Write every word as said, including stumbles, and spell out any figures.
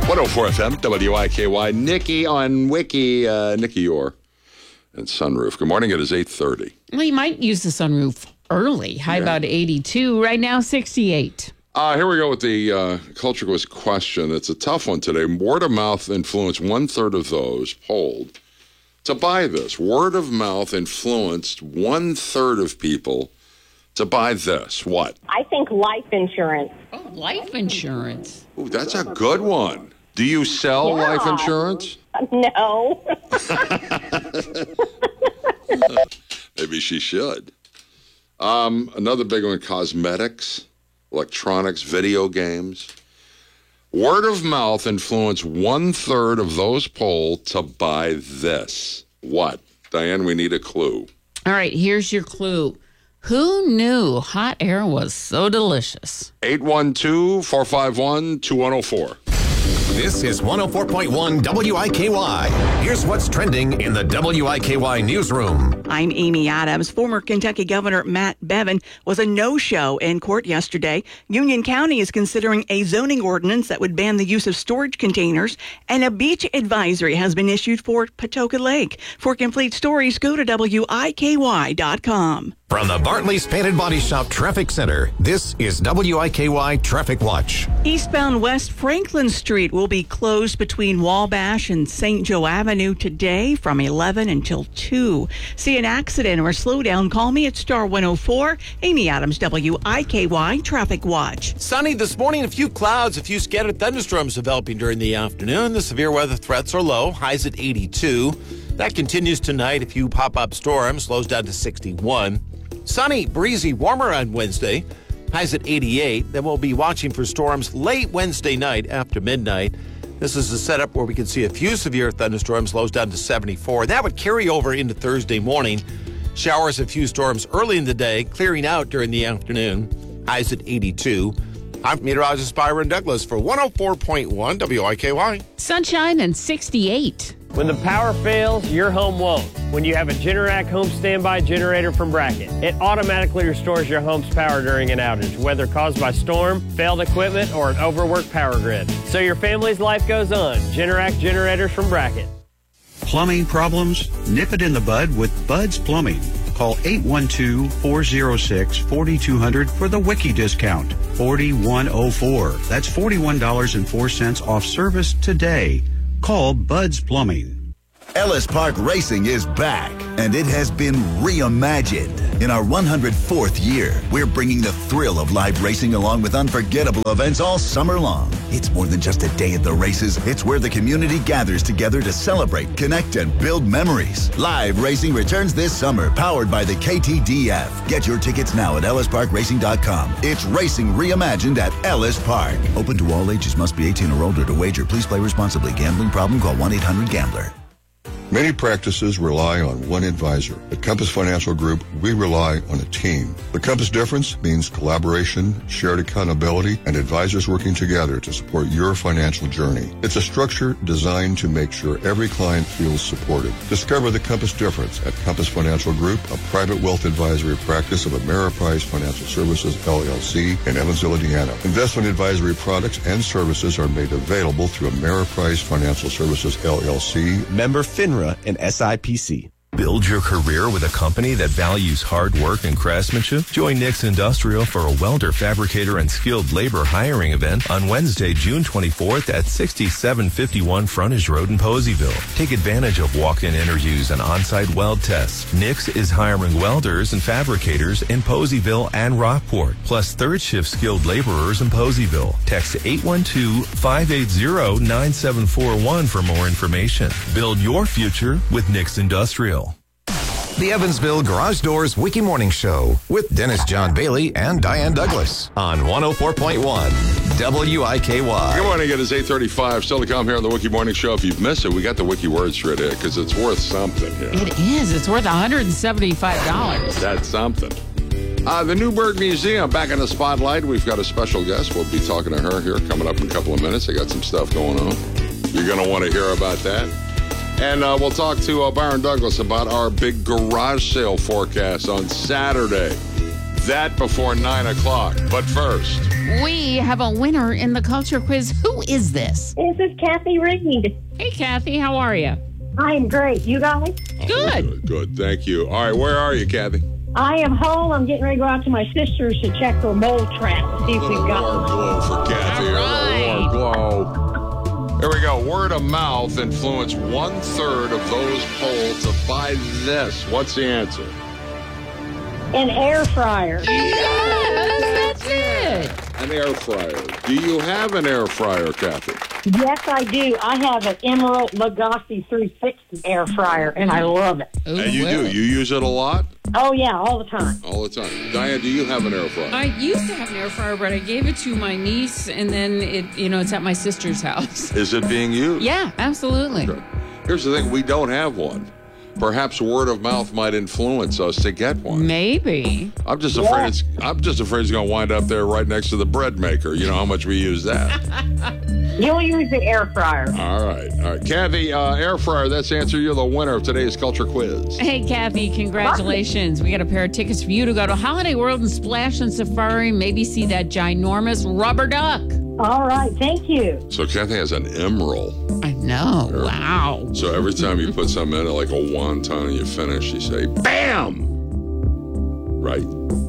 one oh four F M, W I K Y. Nikki on Wiki, uh, Nikki Orr and Sunroof. Good morning. It is eight thirty. Well, you might use the sunroof early. High yeah. about eighty-two. Right now, sixty-eight. Uh, here we go with the uh, Culture Quiz question. It's a tough one today. Word of mouth influenced one-third of those polled to buy this. Word of mouth influenced one-third of people to buy this. What? I think life insurance. Oh, life insurance. Ooh, that's a good one. Do you sell Yeah. life insurance? No. Maybe she should. Um, another big one, cosmetics, electronics, video games. Word of mouth influenced one-third of those polled to buy this. What? Diane, we need a clue. All right, here's your clue. Who knew hot air was so delicious? eight one two, four five one, two one oh four. This is one oh four point one W I K Y. Here's what's trending in the W I K Y newsroom. I'm Amy Adams. Former Kentucky Governor Matt Bevin was a no-show in court yesterday. Union County is considering a zoning ordinance that would ban the use of storage containers, and a beach advisory has been issued for Patoka Lake. For complete stories, go to W I K Y dot com. From the Bartley's Painted Body Shop Traffic Center, this is W I K Y Traffic Watch. Eastbound West Franklin Street will be closed between Wabash and Saint Joe Avenue today from eleven until two. See an accident or slowdown, call me at star one oh four. Amy Adams, W I K Y Traffic Watch. Sunny this morning, a few clouds, a few scattered thunderstorms developing during the afternoon. The severe weather threats are low, highs at eighty-two. That continues tonight. A few pop-up storms, slows down to sixty-one. Sunny, breezy, warmer on Wednesday, highs at eighty-eight. Then we'll be watching for storms late Wednesday night after midnight. This is a setup where we can see a few severe thunderstorms, slows down to seventy-four. That would carry over into Thursday morning. Showers, a few storms early in the day, clearing out during the afternoon. Highs at eighty-two. I'm meteorologist Byron Douglas for one oh four point one W I K Y. Sunshine and sixty-eight. When the power fails, your home won't. When you have a Generac home standby generator from Bracket, it automatically restores your home's power during an outage, whether caused by storm, failed equipment, or an overworked power grid. So your family's life goes on. Generac generators from Bracket. Plumbing problems? Nip it in the bud with Bud's Plumbing. Call eight one two, four oh six, four two zero zero for the Wiki discount. forty-one oh four. That's forty-one dollars and four cents off service today. Call Bud's Plumbing. Ellis Park Racing is back, and it has been reimagined. In our one hundred fourth year, we're bringing the thrill of live racing along with unforgettable events all summer long. It's more than just a day at the races. It's where the community gathers together to celebrate, connect, and build memories. Live racing returns this summer, powered by the K T D F. Get your tickets now at ellis park racing dot com. It's racing reimagined at Ellis Park. Open to all ages. Must be eighteen or older to wager. Please play responsibly. Gambling problem? Call one eight hundred gambler. Many practices rely on one advisor. At Compass Financial Group, we rely on a team. The Compass difference means collaboration, shared accountability, and advisors working together to support your financial journey. It's a structure designed to make sure every client feels supported. Discover the Compass difference at Compass Financial Group, a private wealth advisory practice of Ameriprise Financial Services, L L C, in Evansville, Indiana. Investment advisory products and services are made available through Ameriprise Financial Services, L L C. Member FINRA and S I P C. Build your career with a company that values hard work and craftsmanship? Join Nick's Industrial for a welder, fabricator, and skilled labor hiring event on Wednesday, June twenty-fourth at sixty-seven fifty-one Frontage Road in Poseyville. Take advantage of walk-in interviews and on-site weld tests. Nick's is hiring welders and fabricators in Poseyville and Rockport, plus third-shift skilled laborers in Poseyville. Text eight one two, five eight zero, nine seven four one for more information. Build your future with Nick's Industrial. The Evansville Garage Doors Wiki Morning Show with Dennis John Bailey and Diane Douglas on one oh four point one W I K Y. Good morning. It is eight thirty-five. Still to come here on the Wiki Morning Show. If you've missed it, we got the Wiki words right here because it's worth something here. It is. It's worth one hundred seventy-five dollars. That's something. Uh, the Newburgh Museum back in the spotlight. We've got a special guest. We'll be talking to her here coming up in a couple of minutes. I got some stuff going on. You're going to want to hear about that. And uh, we'll talk to uh, Byron Douglas about our big garage sale forecast on Saturday. That before nine o'clock. But first, We have a winner in the culture quiz. Who is this? This is Kathy Reed. Hey, Kathy, how are you? I am great. You guys? Good. good, good. Thank you. All right, where are you, Kathy? I am home. I'm getting ready to go out to my sister's to check for mole trap to see if we've Warm got glow for Kathy. All right. Warm glow. Here we go. Word of mouth influenced one third of those polled to buy this. What's the answer? an air fryer. Yes, that's it. An air fryer. Do you have an air fryer, Kathy? Yes, I do. I have an Emerald Lagasse three sixty air fryer, and I love it. Ooh, And you well. do. You use it a lot? Oh, yeah, all the time. All the time. Diane, do you have an air fryer? I used to have an air fryer, but I gave it to my niece, and then it, you know, it's at my sister's house. Is it being used? Yeah, absolutely. Okay. Here's the thing. We don't have one. Perhaps word of mouth might influence us to get one. Maybe. I'm just afraid Yeah. it's. I'm just afraid it's going to wind up there right next to the bread maker. You know how much we use that. You'll use the air fryer. All right, all right, Kathy, uh, air fryer. That's the answer. You're the winner of today's culture quiz. Hey, Kathy, congratulations. We got a pair of tickets for you to go to Holiday World and Splash and Safari. Maybe see that ginormous rubber duck. All right, thank you. So Kathy has an emerald. I know. Wow. So every time you put something in it, like a wonton, and you finish, you say, "Bam!" Right?